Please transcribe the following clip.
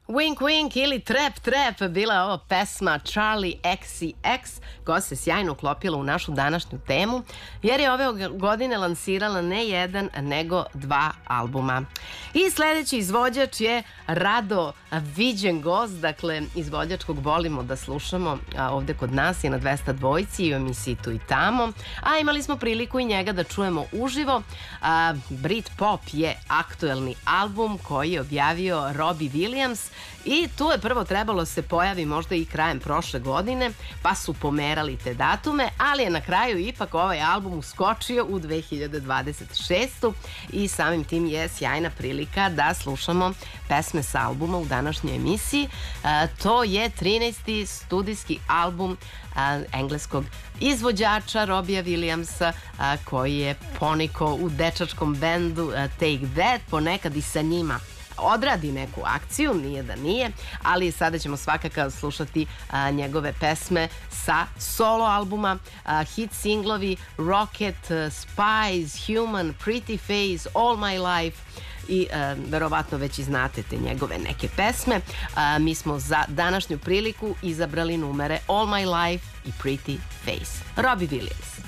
Wink Wink ili Trap Trap bila je ovo pesma Charli XCX koja se sjajno uklopila u našu današnju temu jer je ove godine lansirala ne jedan nego 2 albuma. I sledeći izvođač je Rado Viđen gost, dakle izvođač kog volimo da slušamo ovde kod nas je na 202 i u emisiji Tu i tamo, a imali smo priliku i njega da čujemo uživo. Britpop je aktuelni album koji je objavio Robbie Williams i tu je prvo trebalo se pojavi možda i krajem prošle godine, pa su pomerali te datume, ali je na kraju ipak ovaj album uskočio u 2026. i samim tim je sjajna prilika da slušamo pesme sa albuma u današnjoj emisiji. To je 13. studijski album engleskog izvođača Robbija Williamsa koji je ponikao u dečačkom bendu Take That, ponekad i sa njima odradi neku akciju, nije da nije, ali sada ćemo svakako slušati njegove pesme sa solo albuma, hit singlovi Rocket, Spies, Human, Pretty Face, All My Life i verovatno već i znate te njegove neke pesme. Mi smo za današnju priliku izabrali numere All My Life i Pretty Face. Robbie Williams.